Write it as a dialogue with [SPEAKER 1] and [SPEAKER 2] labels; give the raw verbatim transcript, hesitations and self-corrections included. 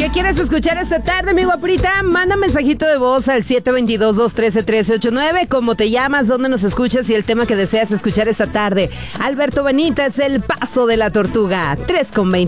[SPEAKER 1] que quieres escuchar esta tarde, mi guapurita? Manda un mensajito de voz al siete dos dos, dos uno tres, uno tres ocho nueve. ¿Cómo te llamas? ¿Dónde nos escuchas? Y el tema que deseas escuchar esta tarde. Alberto Benítez, El Paso de la Tortuga. tres con veinte.